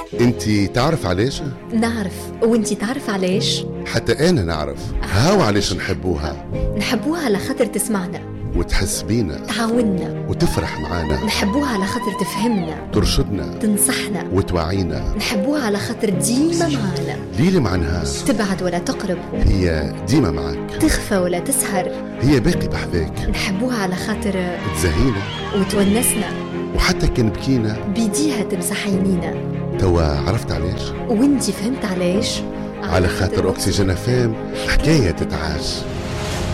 انتي تعرف علاش؟ نعرف، وانتي تعرف علاش؟ حتى انا نعرف. هاو علاش نحبوها. نحبوها على خاطر تسمعنا وتحس بينا، تعاوننا وتفرح معانا. نحبوها على خاطر تفهمنا، ترشدنا، تنصحنا، وتوعينا. نحبوها على خاطر ديما معانا. ليل مع نهار، تبعد ولا تقرب، هي ديما معاك. تخفى ولا تسهر، هي باقي بحذاك. نحبوها على خاطر تزهينا وتونسنا، وحتى كان بكينا بيديها تمسح عينينا. توا عرفت علاش؟ وانتي فهمت علاش؟ على خاطر أكسجين FM حكاية تتعاش.